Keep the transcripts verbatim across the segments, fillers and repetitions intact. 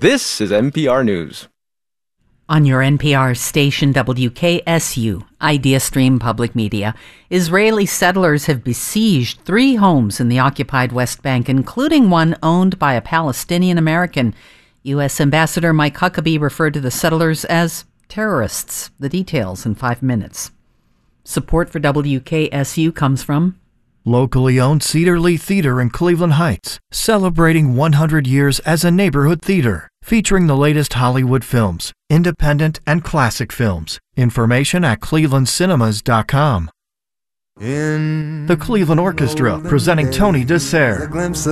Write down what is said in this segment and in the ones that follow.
This is N P R News. On your N P R station W K S U, IdeaStream Public Media, Israeli settlers have besieged three homes in the occupied West Bank, including one owned by a Palestinian American. U S Ambassador Mike Huckabee referred to the settlers as terrorists. The details in five minutes. Support for W K S U comes from locally owned Cedar Lee Theater in Cleveland Heights, celebrating one hundred years as a neighborhood theater, featuring the latest Hollywood films, independent and classic films. Information at cleveland cinemas dot com. In the Cleveland Orchestra presenting Tony Dessert.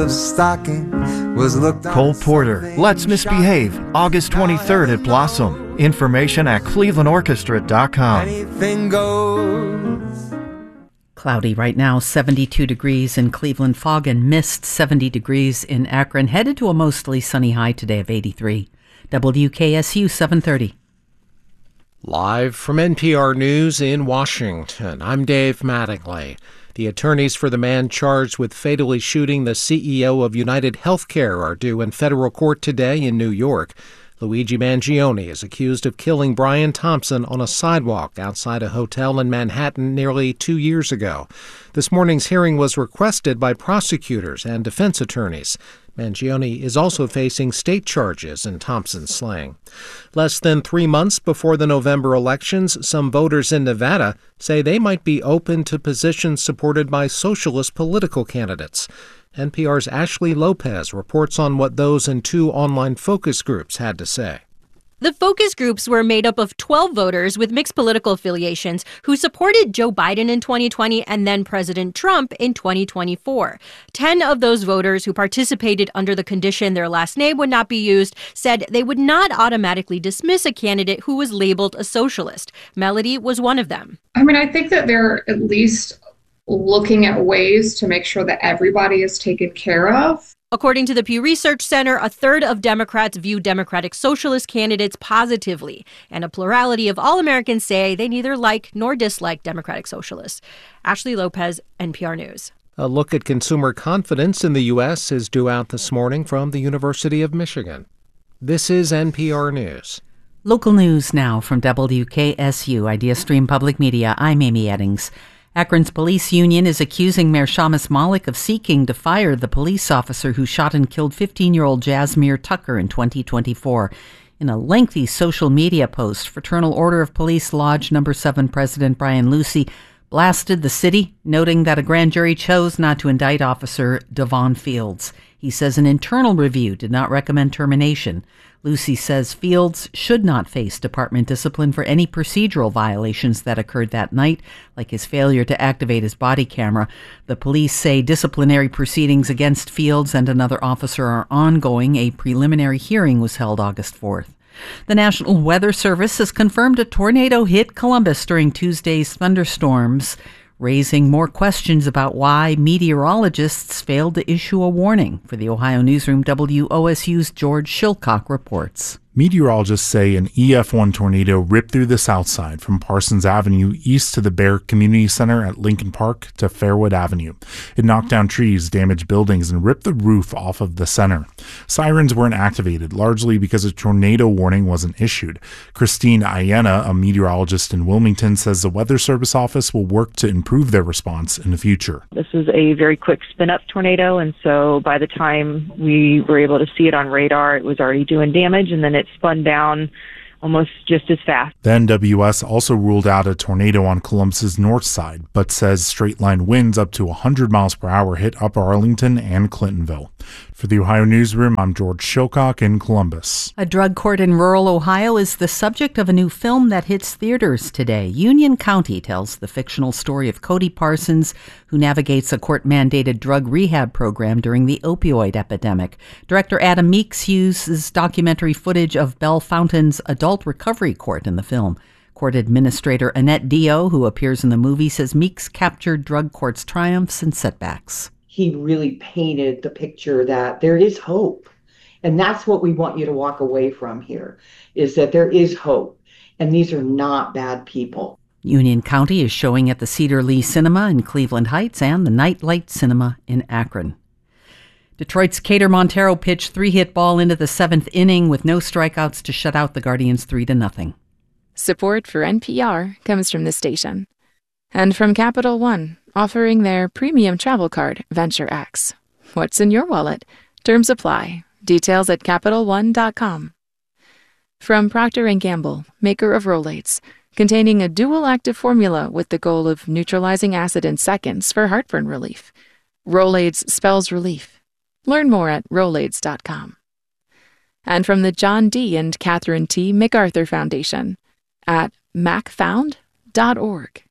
Cole Porter, Let's Misbehave, August twenty-third at Blossom. Information at cleveland orchestra dot com. Anything goes. Cloudy right now, seventy-two degrees in Cleveland, fog and mist, seventy degrees in Akron, headed to a mostly sunny high today of eighty-three. W K S U seven thirty. Live from N P R News in Washington, I'm Dave Mattingly. The attorneys for the man charged with fatally shooting the C E O of United Healthcare are due in federal court today in New York. Luigi Mangione is accused of killing Brian Thompson on a sidewalk outside a hotel in Manhattan nearly two years ago. This morning's hearing was requested by prosecutors and defense attorneys. Mangione is also facing state charges in Thompson's slaying. Less than three months before the November elections, some voters in Nevada say they might be open to positions supported by socialist political candidates. N P R's Ashley Lopez reports on what those in two online focus groups had to say. The focus groups were made up of twelve voters with mixed political affiliations who supported Joe Biden in twenty twenty and then President Trump in twenty twenty-four. Ten of those voters who participated under the condition their last name would not be used said they would not automatically dismiss a candidate who was labeled a socialist. Melody was one of them. I mean, I think that they're at least looking at ways to make sure that everybody is taken care of. According to the Pew Research Center, a third of Democrats view Democratic Socialist candidates positively, and a plurality of all Americans say they neither like nor dislike Democratic Socialists. Ashley Lopez, N P R News. A look at consumer confidence in the U S is due out this morning from the University of Michigan. This is N P R News. Local news now from W K S U, IdeaStream Public Media. I'm Amy Eddings. Akron's police union is accusing Mayor Shamus Malik of seeking to fire the police officer who shot and killed fifteen-year-old Jasmine Tucker in twenty twenty-four. In a lengthy social media post, Fraternal Order of Police Lodge Number seven President Brian Lucey blasted the city, noting that a grand jury chose not to indict Officer Devon Fields. He says an internal review did not recommend termination. Lucey says Fields should not face department discipline for any procedural violations that occurred that night, like his failure to activate his body camera. The police say disciplinary proceedings against Fields and another officer are ongoing. A preliminary hearing was held August fourth. The National Weather Service has confirmed a tornado hit Columbus during Tuesday's thunderstorms, raising more questions about why meteorologists failed to issue a warning. For the Ohio Newsroom, W O S U's George Shilcock reports. Meteorologists say an E F one tornado ripped through the south side from Parsons Avenue east to the Bear Community Center at Lincoln Park to Fairwood Avenue. It knocked down trees, damaged buildings, and ripped the roof off of the center. Sirens weren't activated, largely because a tornado warning wasn't issued. Christine Ayena, a meteorologist in Wilmington, says the Weather Service office will work to improve their response in the future. This is a very quick spin-up tornado, and so by the time we were able to see it on radar, it was already doing damage, and then it spun down almost just as fast. Then W S also ruled out a tornado on Columbus's north side, but says straight-line winds up to one hundred miles per hour hit Upper Arlington and Clintonville. For the Ohio Newsroom, I'm George Shilcock in Columbus. A drug court in rural Ohio is the subject of a new film that hits theaters today. Union County tells the fictional story of Cody Parsons, who navigates a court-mandated drug rehab program during the opioid epidemic. Director Adam Meeks uses documentary footage of Bell Fountain's adult recovery court in the film. Court Administrator Annette Dio, who appears in the movie, says Meeks captured drug court's triumphs and setbacks. He really painted the picture that there is hope. And that's what we want you to walk away from here, is that there is hope. And these are not bad people. Union County is showing at the Cedar Lee Cinema in Cleveland Heights and the Nightlight Cinema in Akron. Detroit's Cater Montero pitched three-hit ball into the seventh inning with no strikeouts to shut out the Guardians three to nothing. Support for N P R comes from the station. And from Capital One, offering their premium travel card, Venture X. What's in your wallet? Terms apply. Details at Capital One dot com. From Procter and Gamble, maker of Rolaids, containing a dual active formula with the goal of neutralizing acid in seconds for heartburn relief. Rolaids spells relief. Learn more at Rolaids dot com. And from the John D. and Catherine T. MacArthur Foundation at mac found dot org.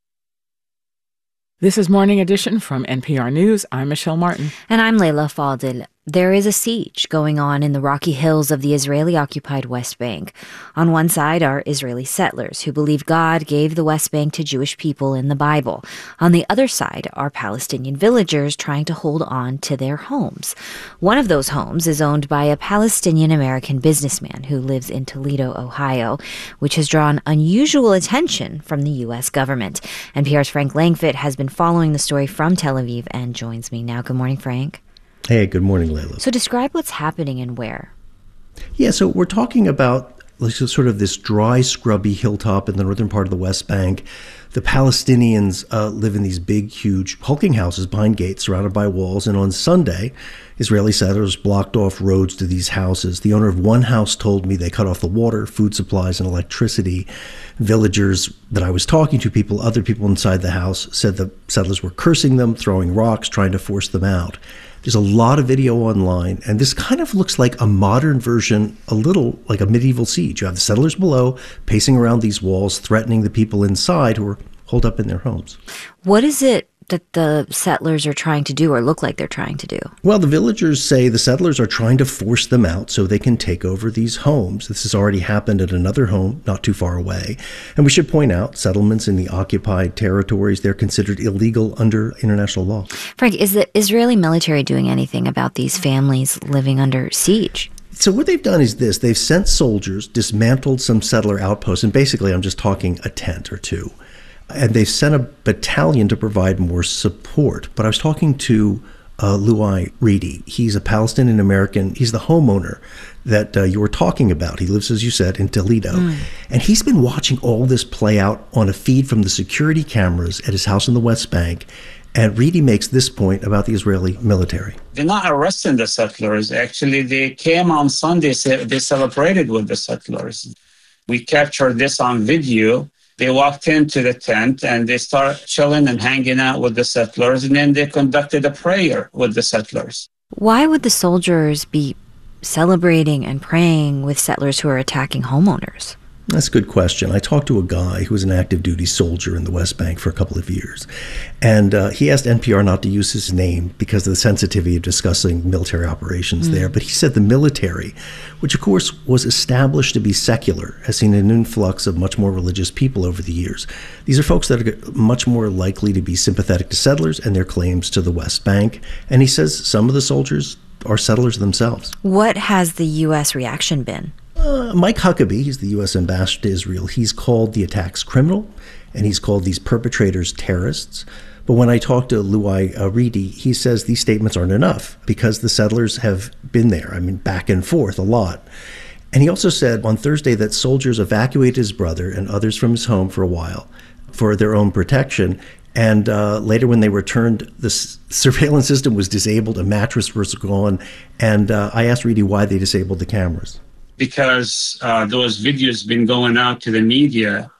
This is Morning Edition from N P R News. I'm Michelle Martin. And I'm Leila Fadel. There is a siege going on in the rocky hills of the Israeli-occupied West Bank. On one side are Israeli settlers who believe God gave the West Bank to Jewish people in the Bible. On the other side are Palestinian villagers trying to hold on to their homes. One of those homes is owned by a Palestinian-American businessman who lives in Toledo, Ohio, which has drawn unusual attention from the U S government. N P R's Frank Langfitt has been following the story from Tel Aviv and joins me now. Good morning, Frank. Hey, good morning, Leila. So describe what's happening and where. Yeah, so we're talking about like, sort of this dry, scrubby hilltop in the northern part of the West Bank. The Palestinians uh, live in these big, huge, hulking houses behind gates surrounded by walls. And on Sunday, Israeli settlers blocked off roads to these houses. The owner of one house told me they cut off the water, food supplies, and electricity. Villagers that I was talking to, people, other people inside the house, said the settlers were cursing them, throwing rocks, trying to force them out. There's a lot of video online, and this kind of looks like a modern version, a little like a medieval siege. You have the settlers below pacing around these walls, threatening the people inside who are holed up in their homes. What is it that the settlers are trying to do or look like they're trying to do? Well, the villagers say the settlers are trying to force them out so they can take over these homes. This has already happened at another home not too far away. And we should point out, settlements in the occupied territories, they're considered illegal under international law. Frank, is the Israeli military doing anything about these families living under siege? So what they've done is this. They've sent soldiers, dismantled some settler outposts, and basically I'm just talking a tent or two. And they've sent a battalion to provide more support. But I was talking to uh, Luai Reedy. He's a Palestinian-American. He's the homeowner that uh, you were talking about. He lives, as you said, in Toledo. Mm. And he's been watching all this play out on a feed from the security cameras at his house in the West Bank. And Reedy makes this point about the Israeli military. They're not arresting the settlers. Actually, they came on Sunday. They celebrated with the settlers. We captured this on video. They walked into the tent and they started chilling and hanging out with the settlers, and then they conducted a prayer with the settlers. Why would the soldiers be celebrating and praying with settlers who are attacking homeowners? That's a good question. I talked to a guy who was an active duty soldier in the West Bank for a couple of years. And uh, he asked N P R not to use his name because of the sensitivity of discussing military operations mm. there. But he said the military, which of course was established to be secular, has seen an influx of much more religious people over the years. These are folks that are much more likely to be sympathetic to settlers and their claims to the West Bank. And he says some of the soldiers are settlers themselves. What has the U S reaction been? Uh, Mike Huckabee, he's the U S ambassador to Israel, he's called the attacks criminal, and he's called these perpetrators terrorists. But when I talked to Luai uh, Reedy, he says these statements aren't enough because the settlers have been there, I mean, back and forth a lot. And he also said on Thursday that soldiers evacuated his brother and others from his home for a while for their own protection. And uh, later when they returned, the s- surveillance system was disabled, a mattress was gone. And uh, I asked Reedy why they disabled the cameras. Because uh, those videos been going out to the media,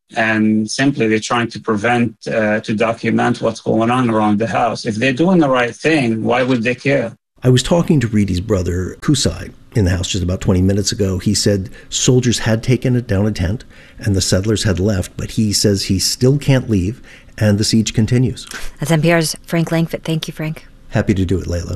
and simply they're trying to prevent, uh, to document what's going on around the house. If they're doing the right thing, why would they care? I was talking to Reedy's brother, Kusai, in the house just about twenty minutes ago. He said soldiers had taken it down a tent and the settlers had left, but he says he still can't leave and the siege continues. That's N P R's Frank Langfitt. Thank you, Frank. Happy to do it, Leila.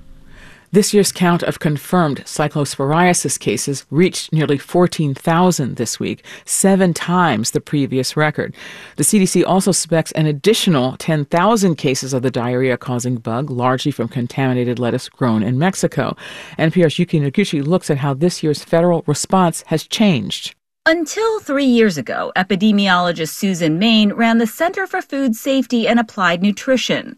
This year's count of confirmed cyclosporiasis cases reached nearly fourteen thousand this week, seven times the previous record. The C D C also suspects an additional ten thousand cases of the diarrhea-causing bug, largely from contaminated lettuce grown in Mexico. N P R's Yuki Noguchi looks at how this year's federal response has changed. Until three years ago, epidemiologist Susan Main ran the Center for Food Safety and Applied Nutrition.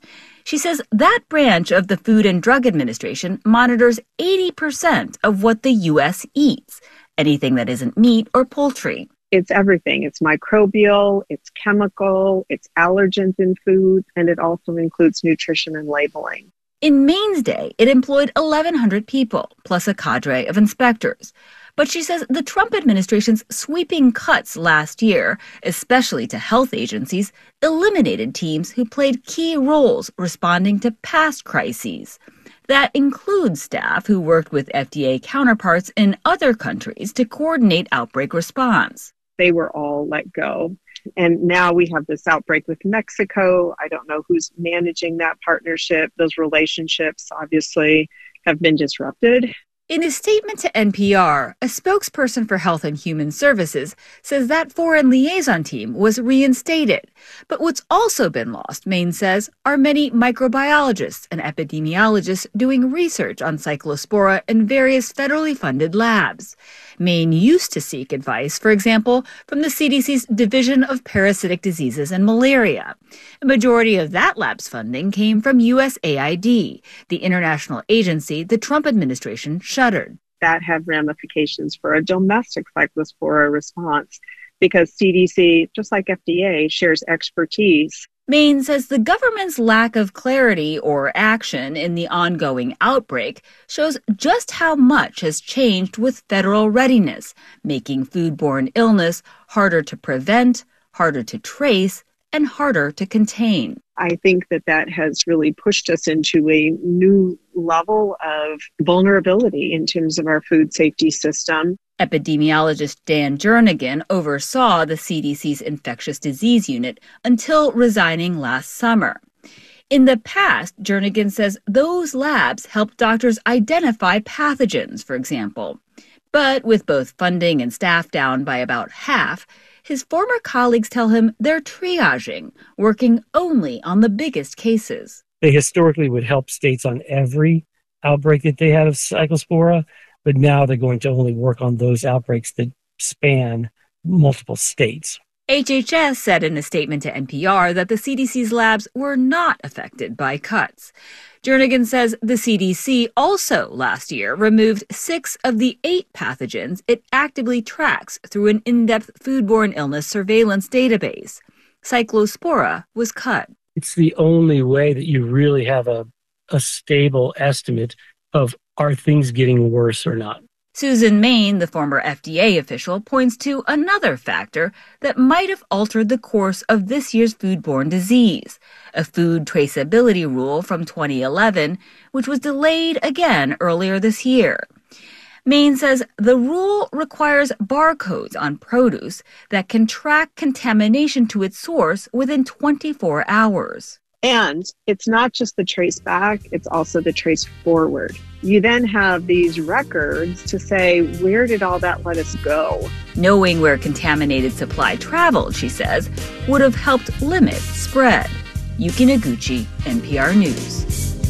She says that branch of the Food and Drug Administration monitors eighty percent of what the U S eats, anything that isn't meat or poultry. It's everything. It's microbial, it's chemical, it's allergens in food, and it also includes nutrition and labeling. In Maine's day, it employed eleven hundred people, plus a cadre of inspectors. But she says the Trump administration's sweeping cuts last year, especially to health agencies, eliminated teams who played key roles responding to past crises. That includes staff who worked with F D A counterparts in other countries to coordinate outbreak response. They were all let go. And now we have this outbreak with Mexico. I don't know who's managing that partnership. Those relationships obviously have been disrupted. In a statement to N P R, a spokesperson for Health and Human Services says that foreign liaison team was reinstated. But what's also been lost, Maine says, are many microbiologists and epidemiologists doing research on Cyclospora in various federally funded labs. Maine used to seek advice, for example, from the C D C's Division of Parasitic Diseases and Malaria. A majority of that lab's funding came from U S A I D, the international agency the Trump administration shuttered. That had ramifications for a domestic Cyclospora response because C D C, just like F D A, shares expertise. Maine says the government's lack of clarity or action in the ongoing outbreak shows just how much has changed with federal readiness, making foodborne illness harder to prevent, harder to trace, and harder to contain. I think that that has really pushed us into a new level of vulnerability in terms of our food safety system. Epidemiologist Dan Jernigan oversaw the C D C's infectious disease unit until resigning last summer. In the past, Jernigan says those labs helped doctors identify pathogens, for example. But with both funding and staff down by about half, his former colleagues tell him they're triaging, working only on the biggest cases. They historically would help states on every outbreak that they had of Cyclospora, but now they're going to only work on those outbreaks that span multiple states. H H S said in a statement to N P R that the C D C's labs were not affected by cuts. Jernigan says the C D C also last year removed six of the eight pathogens it actively tracks through an in-depth foodborne illness surveillance database. Cyclospora was cut. It's the only way that you really have a, a stable estimate of are things getting worse or not. Susan Main, the former F D A official, points to another factor that might have altered the course of this year's foodborne disease, a food traceability rule from twenty eleven, which was delayed again earlier this year. Main says the rule requires barcodes on produce that can track contamination to its source within twenty-four hours. And it's not just the trace back, it's also the trace forward. You then have these records to say, where did all that lettuce go? Knowing where contaminated supply traveled, she says, would have helped limit spread. Yuki Noguchi, N P R News.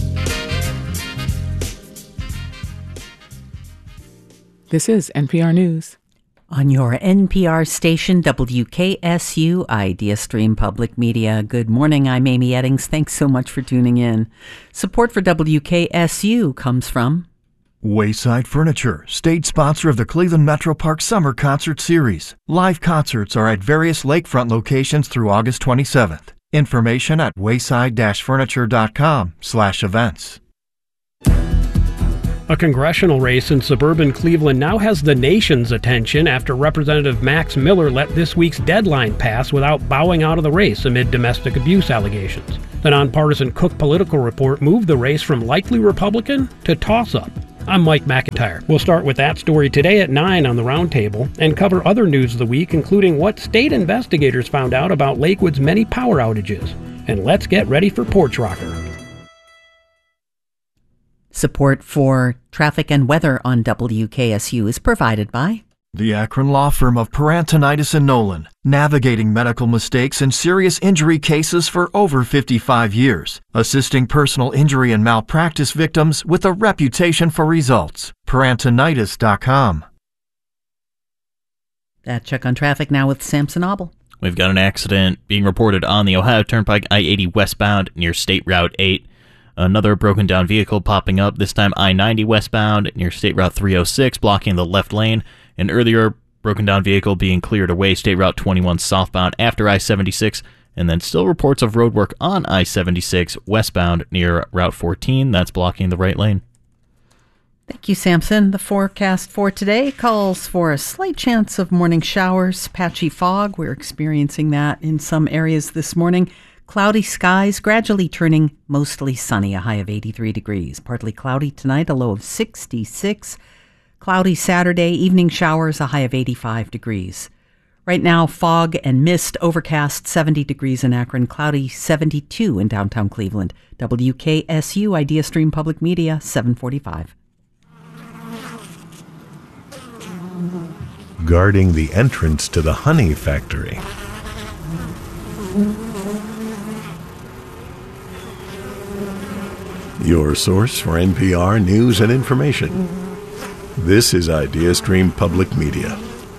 This is N P R News. On your N P R station, W K S U, Idea Stream Public Media. Good morning, I'm Amy Eddings. Thanks so much for tuning in. Support for W K S U comes from Wayside Furniture, stage sponsor of the Cleveland Metro Park Summer Concert Series. Live concerts are at various lakefront locations through August twenty-seventh. Information at wayside-furniture.com slash events. A congressional race in suburban Cleveland now has the nation's attention after Representative Max Miller let this week's deadline pass without bowing out of the race amid domestic abuse allegations. The nonpartisan Cook Political Report moved the race from likely Republican to toss-up. I'm Mike McIntyre. We'll start with that story today at nine on the Roundtable and cover other news of the week, including what state investigators found out about Lakewood's many power outages. And let's get ready for Porch Rocker. Support for traffic and weather on W K S U is provided by the Akron law firm of Parantonitis and Nolan, navigating medical mistakes and serious injury cases for over fifty-five years, assisting personal injury and malpractice victims with a reputation for results. Parantonitis dot com. That check on traffic now with Samson Obel. We've got an accident being reported on the Ohio Turnpike I eighty westbound near State Route eight. Another broken down vehicle popping up, this time I ninety westbound near State Route three oh six, blocking the left lane. An earlier broken down vehicle being cleared away State Route twenty-one southbound after I seventy-six. And then still reports of roadwork on I seventy-six westbound near Route fourteen. That's blocking the right lane. Thank you, Samson. The forecast for today calls for a slight chance of morning showers, patchy fog. We're experiencing that in some areas this morning. Cloudy skies gradually turning mostly sunny, a high of eighty-three degrees. Partly cloudy tonight, a low of sixty-six. Cloudy Saturday, evening showers, a high of eighty-five degrees. Right now, fog and mist, overcast, seventy degrees in Akron, cloudy, seventy-two in downtown Cleveland. W K S U, Idea Stream Public Media, seven forty-five. Guarding the entrance to the honey factory. Your source for N P R news and information. This is Idea Stream Public Media.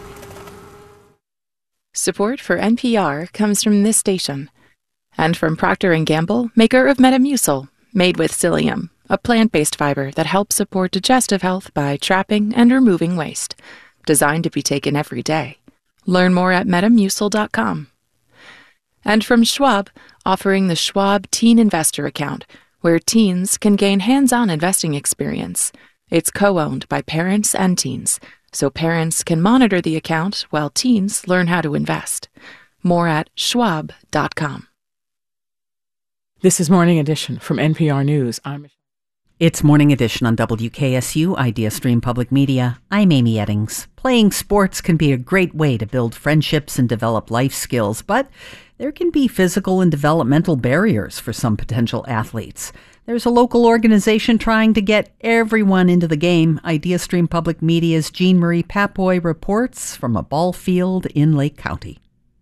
Support for N P R comes from this station and from Procter and Gamble, maker of Metamucil, made with psyllium, a plant-based fiber that helps support digestive health by trapping and removing waste. Designed to be taken every day. Learn more at metamucil dot com. And from Schwab, offering the Schwab Teen Investor Account, where teens can gain hands-on investing experience. It's co-owned by parents and teens, so parents can monitor the account while teens learn how to invest. More at schwab dot com. This is Morning Edition from N P R News. I'm It's Morning Edition on W K S U, Idea Stream Public Media. I'm Amy Eddings. Playing sports can be a great way to build friendships and develop life skills, but there can be physical and developmental barriers for some potential athletes. There's a local organization trying to get everyone into the game. Idea Stream Public Media's Jean Marie Papoy reports from a ball field in Lake County.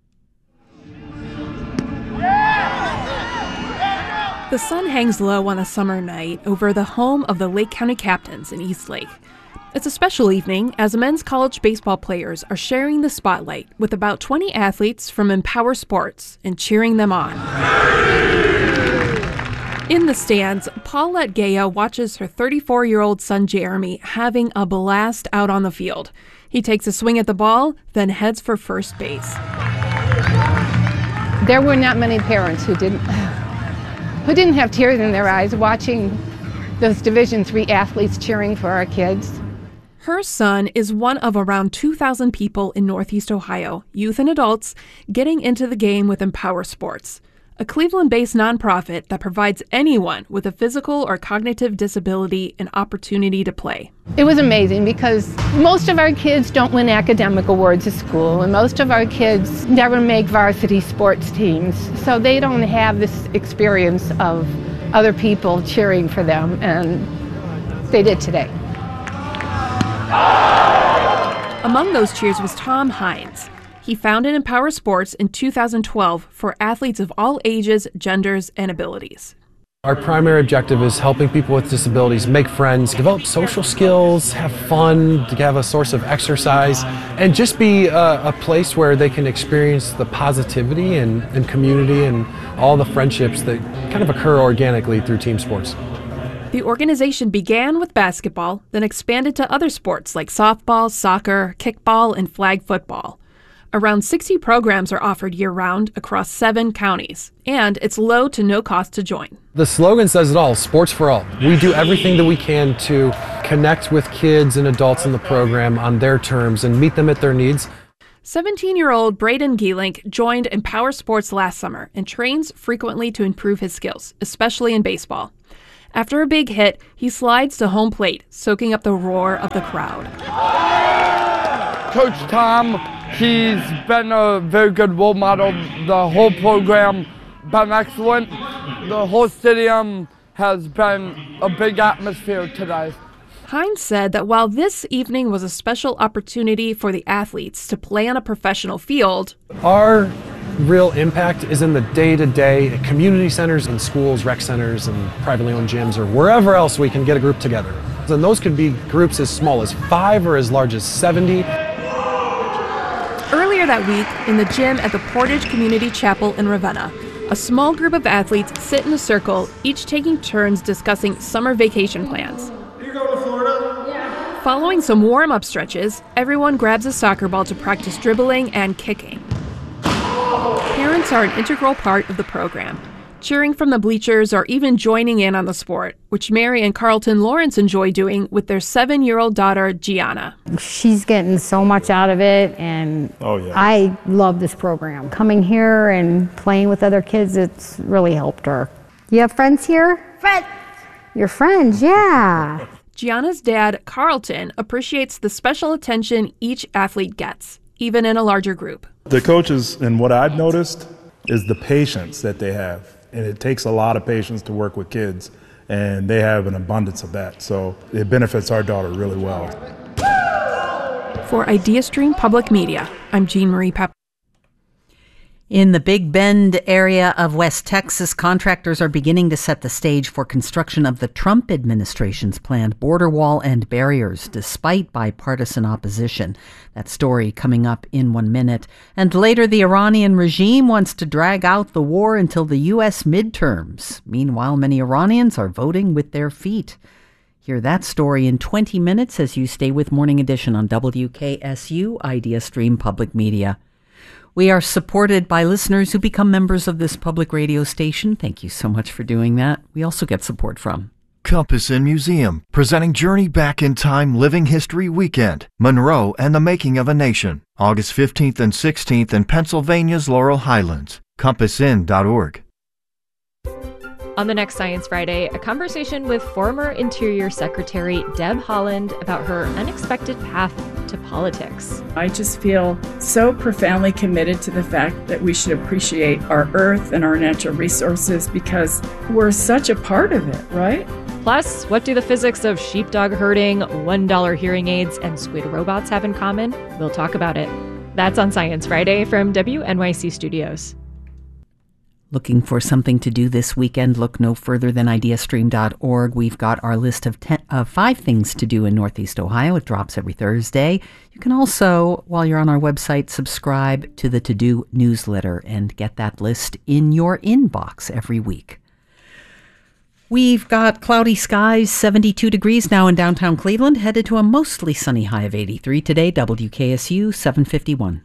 The sun hangs low on a summer night over the home of the Lake County Captains in East Lake. It's a special evening as men's college baseball players are sharing the spotlight with about twenty athletes from Empower Sports and cheering them on. In the stands, Paulette Gaya watches her thirty-four-year-old son Jeremy having a blast out on the field. He takes a swing at the ball, then heads for first base. There were not many parents who didn't who didn't have tears in their eyes watching those Division three athletes cheering for our kids. Her son is one of around two thousand people in Northeast Ohio, youth and adults, getting into the game with Empower Sports, a Cleveland-based nonprofit that provides anyone with a physical or cognitive disability an opportunity to play. It was amazing because most of our kids don't win academic awards at school, and most of our kids never make varsity sports teams, so they don't have this experience of other people cheering for them, and they did today. Among those cheers was Tom Hines. He founded Empower Sports in two thousand twelve for athletes of all ages, genders, and abilities. Our primary objective is helping people with disabilities make friends, develop social skills, have fun, to have a source of exercise, and just be a, a place where they can experience the positivity and, and community and all the friendships that kind of occur organically through team sports. The organization began with basketball, then expanded to other sports like softball, soccer, kickball, and flag football. Around sixty programs are offered year-round across seven counties, and it's low to no cost to join. The slogan says it all, sports for all. We do everything that we can to connect with kids and adults in the program on their terms and meet them at their needs. seventeen-year-old Braden Gielink joined Empower Sports last summer and trains frequently to improve his skills, especially in baseball. After a big hit, he slides to home plate, soaking up the roar of the crowd. Coach Tom, he's been a very good role model. The whole program been excellent. The whole stadium has been a big atmosphere today. Hines said that while this evening was a special opportunity for the athletes to play on a professional field, our real impact is in the day-to-day at community centers and schools, rec centers, and privately owned gyms, or wherever else we can get a group together. And those could be groups as small as five or as large as seventy. Earlier that week, in the gym at the Portage Community Chapel in Ravenna, A small group of athletes sit in a circle, each taking turns discussing summer vacation plans. You go to Florida? Yeah. Following some warm-up stretches, everyone grabs a soccer ball to practice dribbling and kicking. Parents are an integral part of the program, cheering from the bleachers or even joining in on the sport, which Mary and Carlton Lawrence enjoy doing with their seven-year-old daughter, Gianna. She's getting so much out of it, and oh, yeah. I love this program. Coming here and playing with other kids, it's really helped her. You have friends here? Friends. Your friends, yeah. Gianna's dad, Carlton, appreciates the special attention each athlete gets, even in a larger group. The coaches, and what I've noticed, is the patience that they have. And it takes a lot of patience to work with kids, and they have an abundance of that. So it benefits our daughter really well. For IdeaStream Public Media, I'm Jean Marie Pep. In the Big Bend area of West Texas, contractors are beginning to set the stage for construction of the Trump administration's planned border wall and barriers, despite bipartisan opposition. That story coming up in one minute. And later, the Iranian regime wants to drag out the war until the U S midterms. Meanwhile, many Iranians are voting with their feet. Hear that story in twenty minutes as you stay with Morning Edition on W K S U, IdeaStream Public Media. We are supported by listeners who become members of this public radio station. Thank you so much for doing that. We also get support from Compass Inn Museum, presenting Journey Back in Time Living History Weekend, Monroe and the Making of a Nation, August fifteenth and sixteenth in Pennsylvania's Laurel Highlands. compass inn dot org. On the next Science Friday, a conversation with former Interior Secretary Deb Haaland about her unexpected path to politics. I just feel so profoundly committed to the fact that we should appreciate our earth and our natural resources because we're such a part of it, right? Plus, what do the physics of sheepdog herding, one dollar hearing aids, and squid robots have in common? We'll talk about it. That's on Science Friday from W N Y C Studios. Looking for something to do this weekend? Look no further than idea stream dot org. We've got our list of ten, uh, five things to do in Northeast Ohio. It drops every Thursday. You can also, while you're on our website, subscribe to the To Do newsletter and get that list in your inbox every week. We've got cloudy skies, seventy-two degrees now in downtown Cleveland, headed to a mostly sunny high of eighty-three today. W K S U seven fifty-one.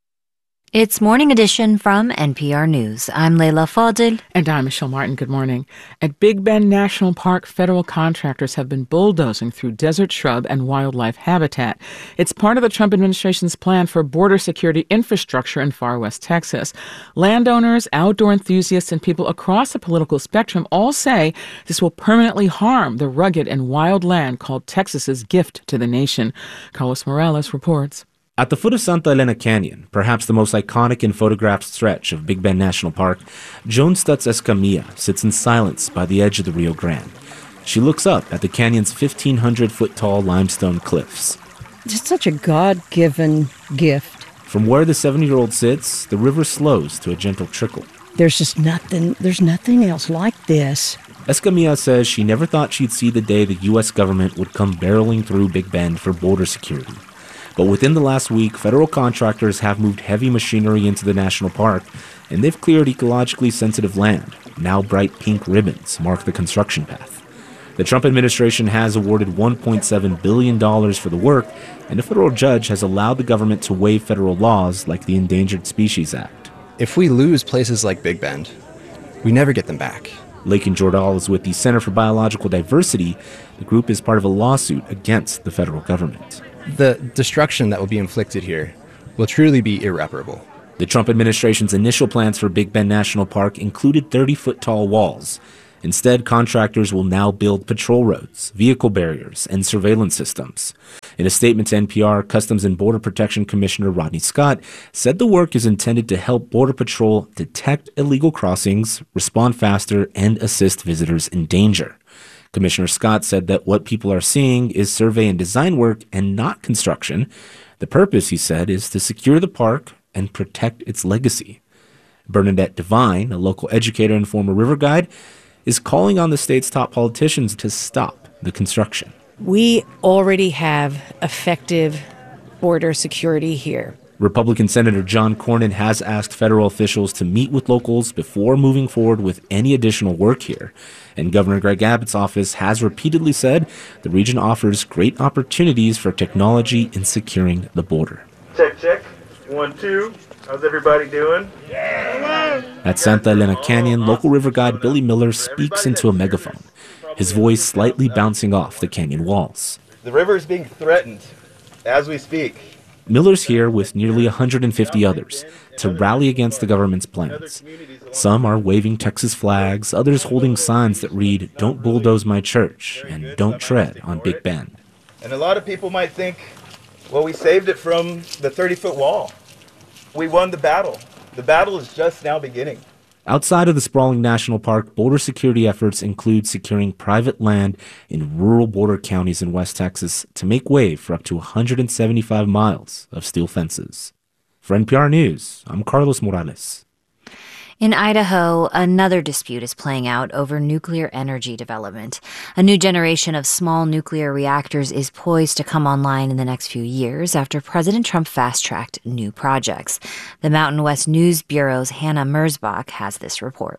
It's Morning Edition from N P R News. I'm Leila Fadil. And I'm Michelle Martin. Good morning. At Big Bend National Park, federal contractors have been bulldozing through desert shrub and wildlife habitat. It's part of the Trump administration's plan for border security infrastructure in far west Texas. Landowners, outdoor enthusiasts, and people across the political spectrum all say this will permanently harm the rugged and wild land called Texas's gift to the nation. Carlos Morales reports. At the foot of Santa Elena Canyon, perhaps the most iconic and photographed stretch of Big Bend National Park, Joan Stutz Escamilla sits in silence by the edge of the Rio Grande. She looks up at the canyon's fifteen hundred foot tall limestone cliffs. It's such a God-given gift. From where the seventy-year-old sits, the river slows to a gentle trickle. There's just nothing, there's nothing else like this. Escamilla says she never thought she'd see the day the U S government would come barreling through Big Bend for border security. But within the last week, federal contractors have moved heavy machinery into the national park, and they've cleared ecologically sensitive land. Now bright pink ribbons mark the construction path. The Trump administration has awarded one point seven billion dollars for the work, and a federal judge has allowed the government to waive federal laws like the Endangered Species Act. If we lose places like Big Bend, we never get them back. Lakin Jordal is with the Center for Biological Diversity. The group is part of a lawsuit against the federal government. The destruction that will be inflicted here will truly be irreparable. The Trump administration's initial plans for Big Bend National Park included thirty foot tall walls. Instead, contractors will now build patrol roads, vehicle barriers, and surveillance systems. In a statement to N P R, Customs and Border Protection Commissioner Rodney Scott said the work is intended to help Border Patrol detect illegal crossings, respond faster, and assist visitors in danger. Commissioner Scott said that what people are seeing is survey and design work and not construction. The purpose, he said, is to secure the park and protect its legacy. Bernadette Devine, a local educator and former river guide, is calling on the state's top politicians to stop the construction. We already have effective border security here. Republican Senator John Cornyn has asked federal officials to meet with locals before moving forward with any additional work here. And Governor Greg Abbott's office has repeatedly said the region offers great opportunities for technology in securing the border. Check, check. One, two. How's everybody doing? Yeah. At Santa Elena Canyon, local river guide Billy Miller speaks into a megaphone, his voice slightly bouncing off the canyon walls. The river is being threatened as we speak. Miller's here with nearly one hundred fifty others to rally against the government's plans. Some are waving Texas flags, others holding signs that read, "Don't bulldoze my church," and "Don't tread on Big Bend." And a lot of people might think, well, we saved it from the thirty-foot wall. We won the battle. The battle is just now beginning. Outside of the sprawling national park, border security efforts include securing private land in rural border counties in West Texas to make way for up to one hundred seventy-five miles of steel fences. For N P R News, I'm Carlos Morales. In Idaho, another dispute is playing out over nuclear energy development. A new generation of small nuclear reactors is poised to come online in the next few years after President Trump fast-tracked new projects. The Mountain West News Bureau's Hannah Merzbach has this report.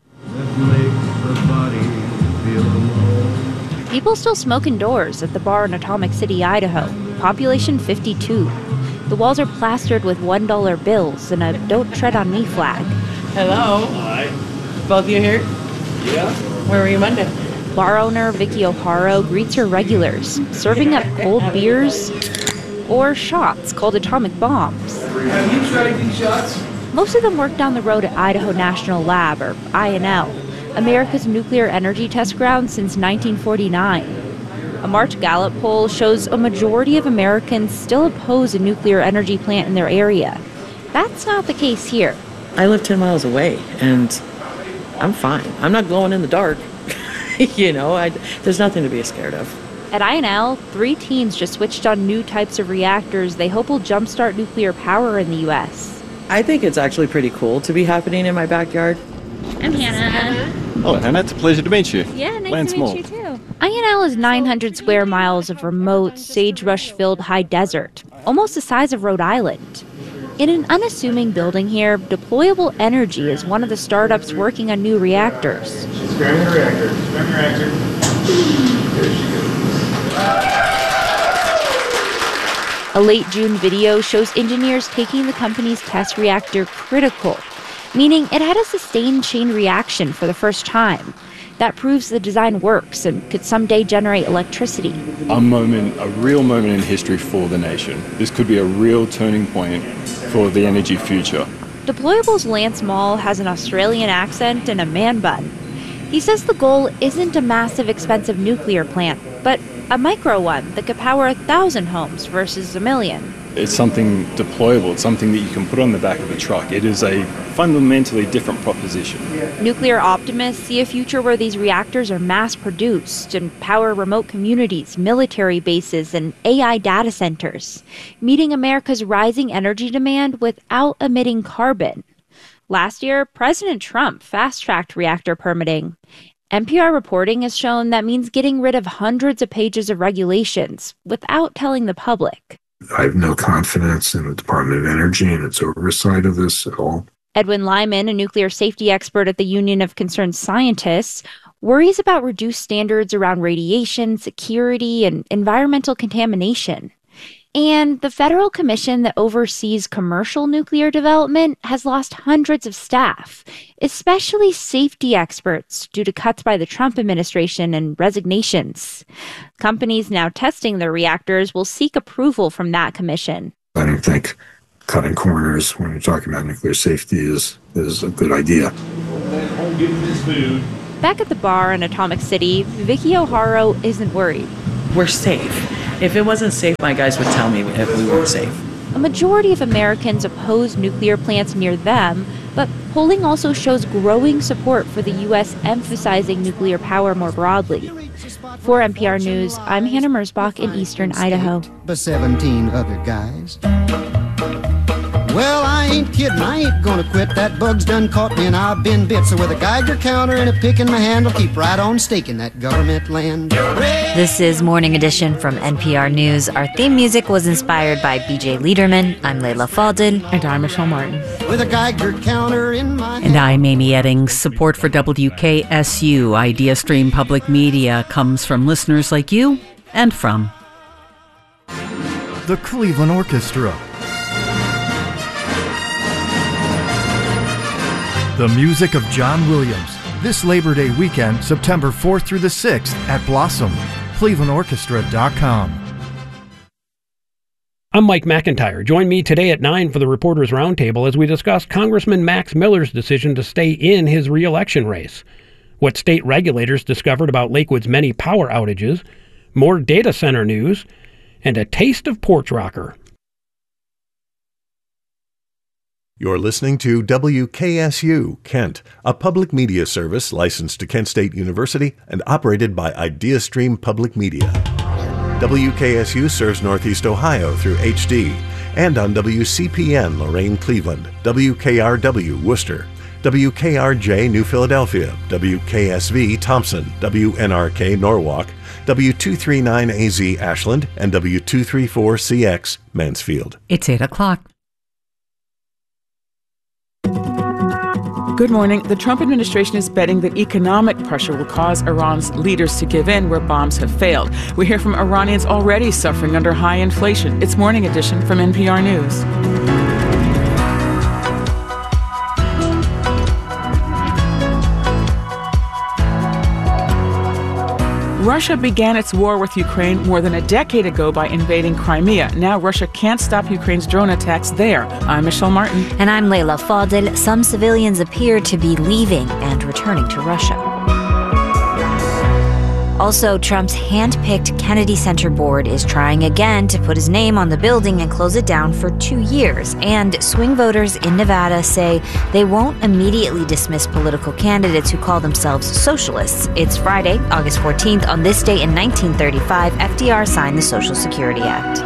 People still smoke indoors at the bar in Atomic City, Idaho. Population fifty-two. The walls are plastered with one dollar bills and a "Don't Tread on Me" flag. Hello. Hi. Both of you here? Yeah. Where were you Monday? Bar owner Vicky O'Hara greets her regulars, serving up cold beers or shots called atomic bombs. Have you tried these shots? Most of them work down the road at Idaho National Lab, or I N L, America's nuclear energy test ground since nineteen forty-nine. A March Gallup poll shows a majority of Americans still oppose a nuclear energy plant in their area. That's not the case here. I live ten miles away, and I'm fine. I'm not glowing in the dark. you know, I, there's nothing to be scared of. At I N L, three teams just switched on new types of reactors they hope will jumpstart nuclear power in the U S. I think it's actually pretty cool to be happening in my backyard. I'm Hannah. Oh, Hannah, it's a pleasure to meet you. Yeah, nice Lance to meet Mold. you too. I N L is nine hundred square miles of remote, sagebrush-filled high desert, almost the size of Rhode Island. In an unassuming building here, Deployable Energy is one of the startups working on new reactors. She's grabbing the reactor. She's grabbing the reactor. There she goes. A late June video shows engineers taking the company's test reactor critical, meaning it had a sustained chain reaction for the first time. That proves the design works and could someday generate electricity. A moment, a real moment in history for the nation. This could be a real turning point for the energy future. Deployable's Lance Mall has an Australian accent and a man bun. He says the goal isn't a massive, expensive nuclear plant, but a micro one that could power a thousand homes versus a million. It's something deployable. It's something that you can put on the back of a truck. It is a fundamentally different proposition. Nuclear optimists see a future where these reactors are mass-produced and power remote communities, military bases, and A I data centers, meeting America's rising energy demand without emitting carbon. Last year, President Trump fast-tracked reactor permitting. N P R reporting has shown that means getting rid of hundreds of pages of regulations without telling the public. I have no confidence in the Department of Energy and its oversight of this at all. Edwin Lyman, a nuclear safety expert at the Union of Concerned Scientists, worries about reduced standards around radiation, security, and environmental contamination. And the federal commission that oversees commercial nuclear development has lost hundreds of staff, especially safety experts, due to cuts by the Trump administration and resignations. Companies now testing their reactors will seek approval from that commission. I don't think cutting corners when you're talking about nuclear safety is, is a good idea. Back at the bar in Atomic City, Vicky O'Hara isn't worried. We're safe. If it wasn't safe, my guys would tell me if we weren't safe. A majority of Americans oppose nuclear plants near them, but polling also shows growing support for the U S emphasizing nuclear power more broadly. For N P R News, I'm Hannah Merzbach in eastern Idaho. But seventeen other guys. Well, I ain't kidding, I ain't gonna quit. That bug's done caught me and I've been bit. So with a Geiger counter and a pick in my hand, I'll keep right on staking that government land. This is Morning Edition from N P R News. Our theme music was inspired by B J Liederman. I'm Layla Faldin. And I'm Michelle Martin. With a Geiger counter in my hand. And I'm Amy Eddings. Support for W K S U IdeaStream Public Media comes from listeners like you and from the Cleveland Orchestra. The music of John Williams. This Labor Day weekend, September fourth through the sixth at Blossom. Cleveland Orchestra dot com. I'm Mike McIntyre. Join me today at nine for the Reporters Roundtable as we discuss Congressman Max Miller's decision to stay in his re-election race, what state regulators discovered about Lakewood's many power outages, more data center news, and a taste of porch rocker. You're listening to W K S U, Kent, a public media service licensed to Kent State University and operated by IdeaStream Public Media. W K S U serves Northeast Ohio through H D and on W C P N Lorain Cleveland, W K R W Worcester, W K R J New Philadelphia, W K S V Thompson, W N R K Norwalk, W two thirty-nine A Z Ashland, and W two thirty-four C X Mansfield. It's eight o'clock. Good morning. The Trump administration is betting that economic pressure will cause Iran's leaders to give in where bombs have failed. We hear from Iranians already suffering under high inflation. It's Morning Edition from N P R News. Russia began its war with Ukraine more than a decade ago by invading Crimea. Now Russia can't stop Ukraine's drone attacks there. I'm Michelle Martin. And I'm Layla Faldil. Some civilians appear to be leaving and returning to Russia. Also, Trump's hand-picked Kennedy Center board is trying again to put his name on the building and close it down for two years. And swing voters in Nevada say they won't immediately dismiss political candidates who call themselves socialists. It's Friday, August fourteenth. On this day in nineteen thirty-five, F D R signed the Social Security Act.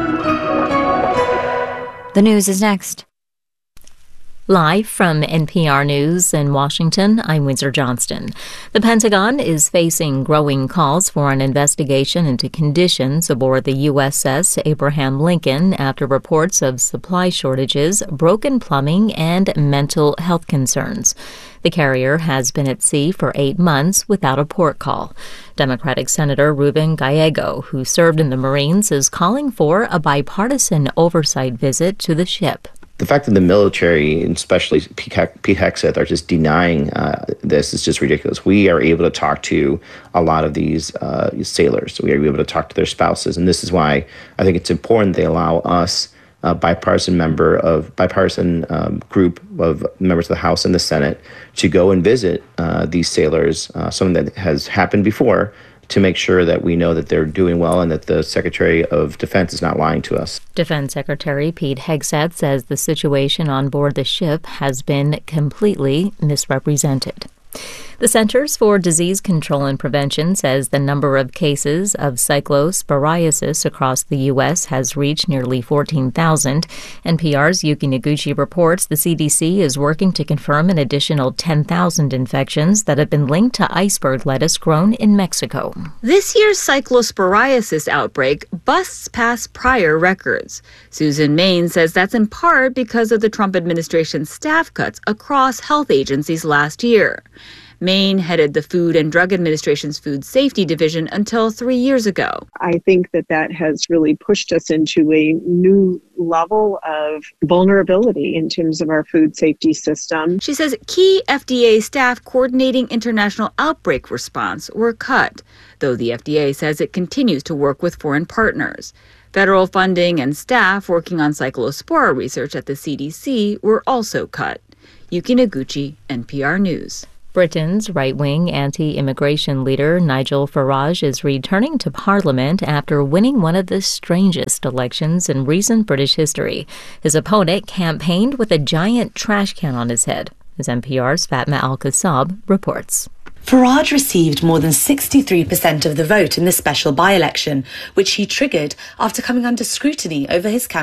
The news is next. Live from N P R News in Washington, I'm Windsor Johnston. The Pentagon is facing growing calls for an investigation into conditions aboard the U S S Abraham Lincoln after reports of supply shortages, broken plumbing, and mental health concerns. The carrier has been at sea for eight months without a port call. Democratic Senator Ruben Gallego, who served in the Marines, is calling for a bipartisan oversight visit to the ship. The fact that the military, and especially Pete Hegseth, are just denying uh, this is just ridiculous. We are able to talk to a lot of these uh, sailors. We are able to talk to their spouses. And this is why I think it's important they allow us, a bipartisan member of bipartisan um, group of members of the House and the Senate, to go and visit uh, these sailors, uh, something that has happened before, to make sure that we know that they're doing well and that the Secretary of Defense is not lying to us. Defense Secretary Pete Hegseth says the situation on board the ship has been completely misrepresented. The Centers for Disease Control and Prevention says the number of cases of cyclosporiasis across the U S has reached nearly fourteen thousand. N P R's Yuki Noguchi reports the C D C is working to confirm an additional ten thousand infections that have been linked to iceberg lettuce grown in Mexico. This year's cyclosporiasis outbreak busts past prior records. Susan Main says that's in part because of the Trump administration's staff cuts across health agencies last year. Maine headed the Food and Drug Administration's Food Safety Division until three years ago. I think that that has really pushed us into a new level of vulnerability in terms of our food safety system. She says key F D A staff coordinating international outbreak response were cut, though the F D A says it continues to work with foreign partners. Federal funding and staff working on cyclospora research at the C D C were also cut. Yuki Noguchi, N P R News. Britain's right-wing anti-immigration leader Nigel Farage is returning to Parliament after winning one of the strangest elections in recent British history. His opponent campaigned with a giant trash can on his head, as N P R's Fatma Al-Kassab reports. Farage received more than sixty-three percent of the vote in the special by-election, which he triggered after coming under scrutiny over his campaign.